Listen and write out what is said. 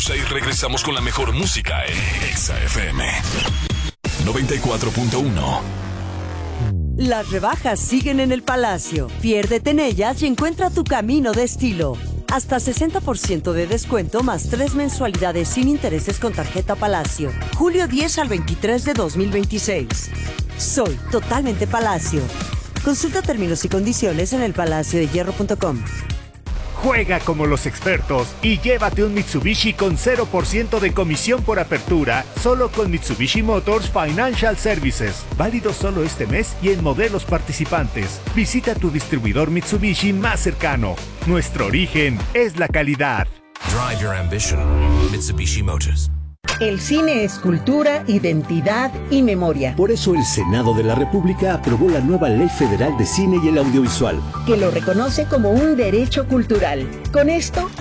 pausa y regresamos con la mejor música en Exa FM 94.1. Las rebajas siguen en el Palacio. Piérdete en ellas y encuentra tu camino de estilo. Hasta 60% de descuento más 3 mensualidades sin intereses con tarjeta Palacio. Julio 10 al 23 de 2026. Soy totalmente Palacio. Consulta términos y condiciones en elpalaciodehierro.com. Juega como los expertos y llévate un Mitsubishi con 0% de comisión por apertura, solo con Mitsubishi Motors Financial Services. Válido solo este mes y en modelos participantes. Visita tu distribuidor Mitsubishi más cercano. Nuestro origen es la calidad. Drive your ambition. Mitsubishi Motors. El cine es cultura, identidad y memoria. Por eso el Senado de la República aprobó la nueva Ley Federal de Cine y el Audiovisual, que lo reconoce como un derecho cultural. Con esto,